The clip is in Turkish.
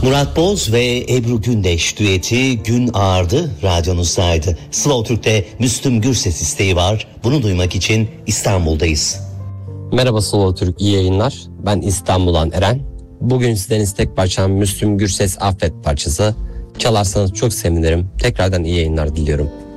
Murat Boz ve Ebru Gündeş düeti Gün Ağardı radyonuzdaydı. Slow Türk'te Müslüm Gürses isteği var. Bunu duymak için İstanbul'dayız. Merhaba Slow Türk, iyi yayınlar. Ben İstanbul'dan Eren. Bugün sizden istek parçam Müslüm Gürses Affet parçası. Çalarsanız çok sevinirim. Tekrardan iyi yayınlar diliyorum.